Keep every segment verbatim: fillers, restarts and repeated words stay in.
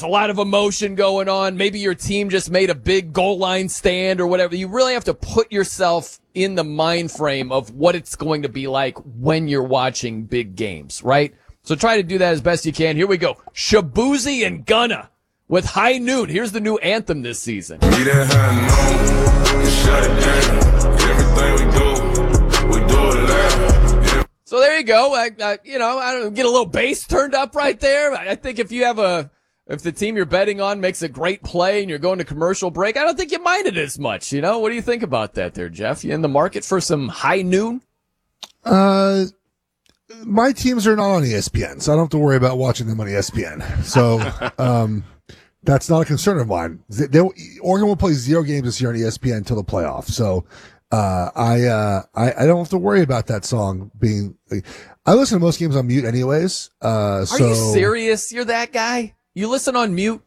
a lot of emotion going on. Maybe your team just made a big goal line stand or whatever. You really have to put yourself in the mind frame of what it's going to be like when you're watching big games, right? So try to do that as best you can. Here we go. Shabuzi and Gunna with High Noon. Here's the new anthem this season. We done had no, shut it down. Everything we do, we do it loud. So there you go. I, I, you know, I don't know, get a little bass turned up right there. I think if you have a, if the team you're betting on makes a great play and you're going to commercial break, I don't think you mind it as much. You know, what do you think about that there, Jeff? You in the market for some High Noon? Uh, my teams are not on E S P N, so I don't have to worry about watching them on E S P N. So, um, that's not a concern of mine. They, they, Oregon will play zero games this year on E S P N until the playoffs. So, uh, I, uh, I, I don't have to worry about that song being, I listen to most games on mute anyways. Uh, so. Are you serious? You're that guy? You listen on mute?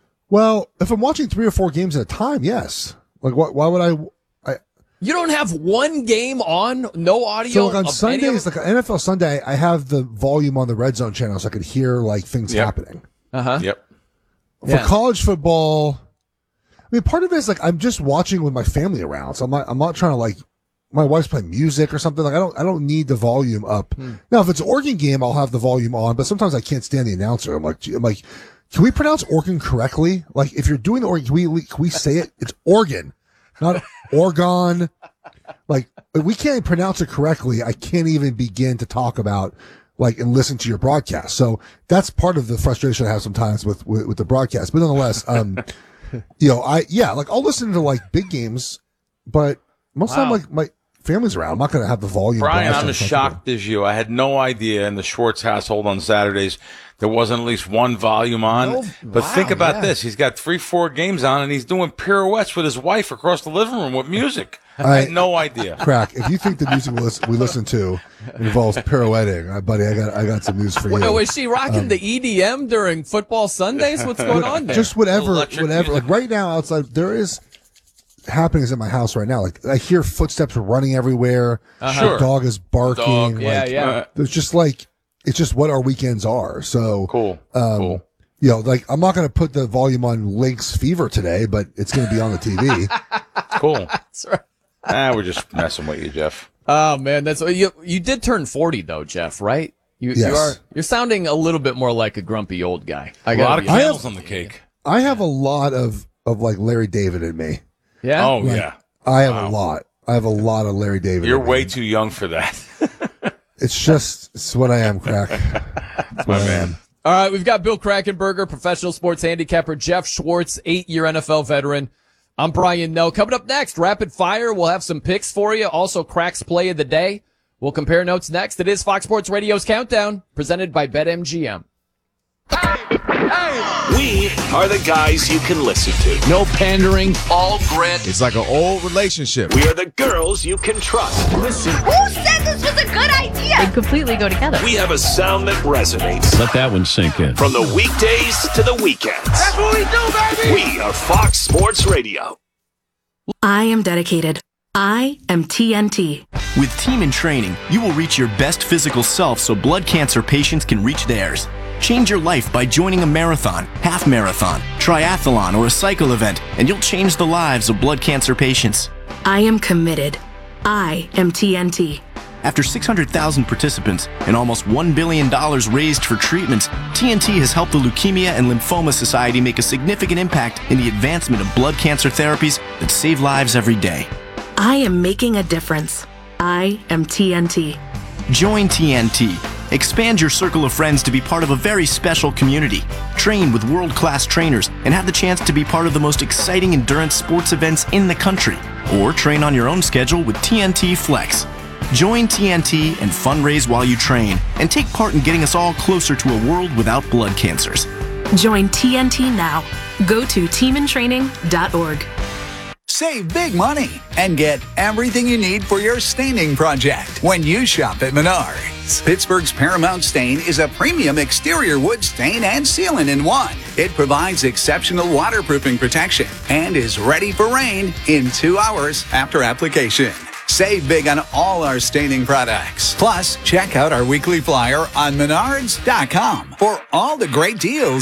Well, if I'm watching three or four games at a time, yes. Like, why, why would I, I, You don't have one game on, no audio? So like on of Sundays, any of- like on N F L Sunday, I have the volume on the Red Zone channel so I could hear like things Yep. happening. Uh-huh. Yep. For Yeah. college football, I mean, part of it is like I'm just watching with my family around, so I'm not I'm not trying to like my wife's playing music or something. Like I don't I don't need the volume up. Hmm. Now, if it's an Oregon game, I'll have the volume on, but sometimes I can't stand the announcer. I'm like, gee, I'm like, can we pronounce Oregon correctly? Like if you're doing the Oregon, can we can we say it? It's Oregon, not Oregon. Like if we can't pronounce it correctly, I can't even begin to talk about like and listen to your broadcast. So that's part of the frustration I have sometimes with with, with the broadcast. But nonetheless, um, you know, I yeah, like I'll listen to like big games, but most Wow. of the time, like my family's around. I'm not going to have the volume. Brian, blast I'm on as something. shocked as you. I had no idea in the Schwartz household on Saturdays there wasn't at least one volume on. No, but wow, think about yeah. this. He's got three, four games on, and he's doing pirouettes with his wife across the living room with music. I, I- had no idea. Crack. If you think the music we listen, we listen to involves pirouetting, uh, buddy, I got I got some news for you. Wait, was she rocking the E D M during football Sundays? What's going on there? Just whatever, Electric whatever. music. Like right now outside, there is happenings in my house right now. Like I hear footsteps running everywhere. Uh-huh. Sure. The dog is barking. Dog. Yeah, like, yeah. There's just like it's just what our weekends are. So Cool. Um, cool. You know, like I'm not going to put the volume on Lynx Fever today, but it's going to be on the T V. Cool. That's right. Ah, we're just messing with you, Jeff. Oh man, that's you. You did turn forty though, Jeff, right? You, Yes. you are. You're sounding a little bit more like a grumpy old guy. I A gotta lot of be- I candles have- on the cake. I have a lot of of like Larry David in me. yeah. Oh, Like, yeah. I have Wow. a lot. I have a lot of Larry David. You're in me. way too young for that. It's just it's what I am, Crack. My man. All right, we've got Bill Krakenberger, professional sports handicapper, Jeff Schwartz, eight-year N F L veteran. I'm Brian Noe. Coming up next, Rapid Fire. We'll have some picks for you. Also, Crack's Play of the Day. We'll compare notes next. It is Fox Sports Radio's Countdown, presented by BetMGM. We are the guys you can listen to. No pandering. All grit. It's like an old relationship. We are the girls you can trust. Listen. Who said this was a good idea? They completely go together. We have a sound that resonates. Let that one sink in. From the weekdays to the weekends. That's what we do, baby. We are Fox Sports Radio. I am dedicated. I am T N T. With Team in Training, you will reach your best physical self so blood cancer patients can reach theirs. Change your life by joining a marathon, half marathon, triathlon, or a cycle event, and you'll change the lives of blood cancer patients. I am committed. I am T N T. After six hundred thousand participants and almost one billion dollars raised for treatments, T N T has helped the Leukemia and Lymphoma Society make a significant impact in the advancement of blood cancer therapies that save lives every day. I am making a difference. I am T N T. Join T N T. Expand your circle of friends to be part of a very special community. Train with world-class trainers and have the chance to be part of the most exciting endurance sports events in the country. Or train on your own schedule with T N T Flex. Join T N T and fundraise while you train and take part in getting us all closer to a world without blood cancers. Join T N T now. Go to team in training dot org. Save big money and get everything you need for your staining project when you shop at Menards. Pittsburgh's Paramount Stain is a premium exterior wood stain and sealant in one. It provides exceptional waterproofing protection and is ready for rain in two hours after application. Save big on all our staining products. Plus, check out our weekly flyer on menards dot com for all the great deals